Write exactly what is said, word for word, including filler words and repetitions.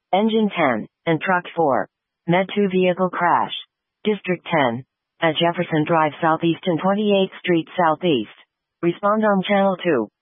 Engine ten, and Truck four. Med two vehicle crash. District ten. At Jefferson Drive Southeast and twenty-eighth Street Southeast. Respond on Channel two.